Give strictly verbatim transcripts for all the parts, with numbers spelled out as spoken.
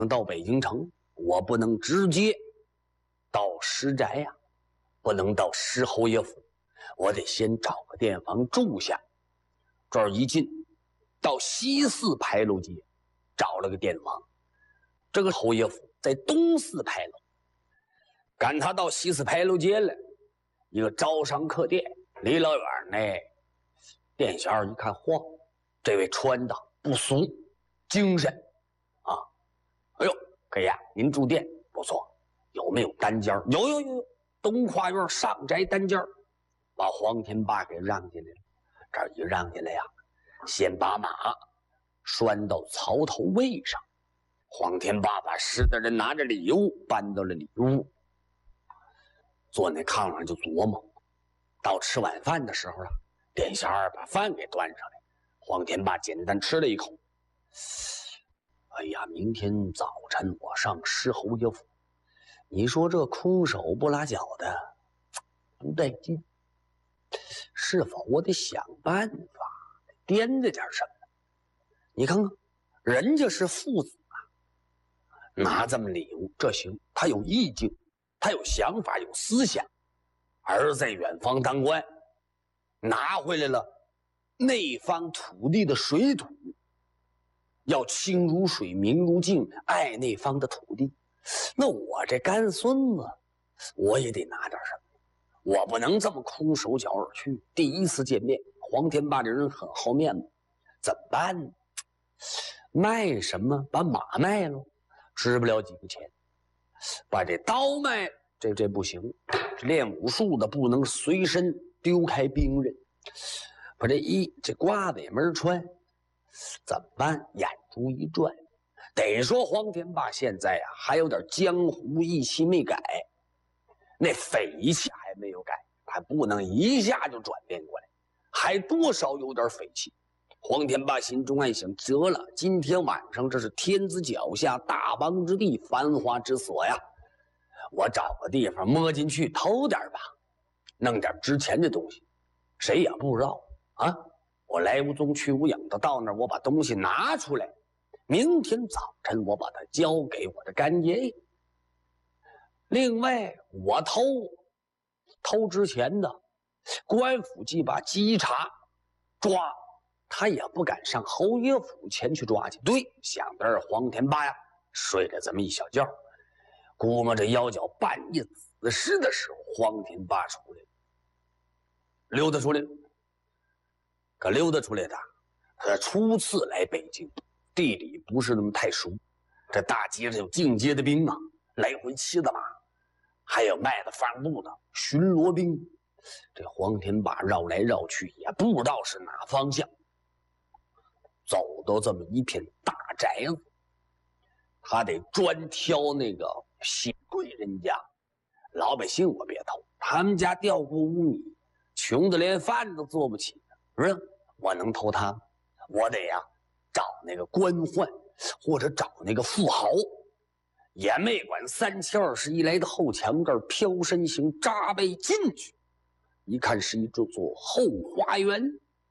到北京城，我不能直接到石宅呀、啊，不能到石侯爷府，我得先找个店房住下。这儿一进，到西四牌楼街，找了个店房。这个侯爷府在东四牌楼。赶他到西四牌楼街了，一个招商客店，离老远呢，店小一看，嚯，这位穿的不俗，精神啊！哎呦，哥呀，您住店不错，有没有单间？有有有有，东跨院上宅单间，把黄天霸给让进来了。这一让进来呀，先把马拴到槽头位上。黄天霸把石大人拿着礼物搬到了里屋，坐那炕上就琢磨。到吃晚饭的时候啊，店小二把饭给端上来，黄天霸简单吃了一口。哎呀，明天早晨我上石侯爷府，你说这空手不拉脚的，不带劲。是否我得想办法掂着点什么？你看看，人家是父子啊，拿这么礼物，这行，他有意境，他有想法，有思想。儿在远方当官，拿回来了那方土地的水土，要清如水，明如镜，爱那方的土地。那我这干孙子，我也得拿点什么。我不能这么空手脚而去。第一次见面，黄天霸这人很好面子，怎么办呢？卖什么？把马卖了，值不了几个钱。把这刀卖，这这不行。练武术的不能随身丢开兵刃。把这衣这褂子也没人穿，怎么办？眼珠一转，得说黄天霸现在啊还有点江湖义气没改。那匪气还没有改，还不能一下就转变过来，还多少有点匪气。黄天霸心中暗想：得了，今天晚上这是天子脚下，大邦之地，繁华之所呀！我找个地方摸进去偷点吧，弄点值钱的东西，谁也不知道啊！我来无踪去无影的，到那儿我把东西拿出来，明天早晨我把它交给我的干爷爷。另外，我偷偷值钱的，官府既把稽查抓，他也不敢上侯爷府前去抓去。对，想的是黄天霸呀，睡了这么一小觉，估摸着腰脚半夜子时的时候，黄天霸出来了，溜达出来了。可溜达出来的，他初次来北京，地理不是那么太熟。这大街上有进阶的兵啊，来回骑的马。还有卖的帆布的巡逻兵，这黄天霸绕来绕去，也不知道是哪方向。走到这么一片大宅子，他得专挑那个显贵人家，老百姓我别偷。他们家掉过五米，穷的连饭都做不起，是不是？我能偷他？我得呀，找那个官宦，或者找那个富豪。也没管三七二十一来的后墙这儿飘身形扎背进去，一看是一座座后花园。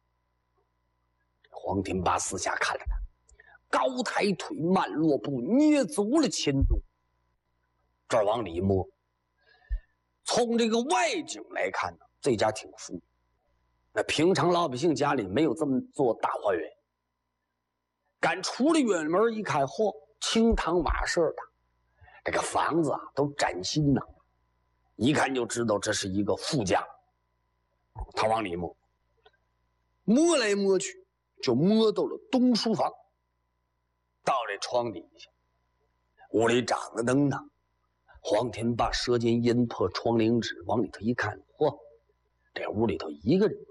黄天霸四下看了看，高抬腿慢落步，捏足了前足，这儿往里摸。从这个外景来看呢，这家挺富裕。那平常老百姓家里没有这么座大花园。赶出了远门一看，嚯，青堂瓦舍的。这个房子啊都崭新呐，一看就知道这是一个富家。他往里摸，摸来摸去，就摸到了东书房。到这窗底下，屋里长着灯呢。黄天霸舌尖烟破窗棂纸，往里头一看，嚯，这屋里头一个人不